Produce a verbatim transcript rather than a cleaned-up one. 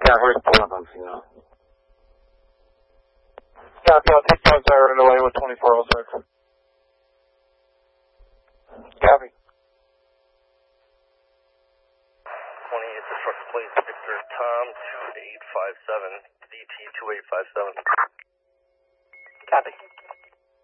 Yeah, where's the one of you know? Copy, I'll take you outside right away with twenty-four oh six. Copy. twenty-eight, destruct plate, Victor Tom, two eight five seven, D T two eight five seven. Copy.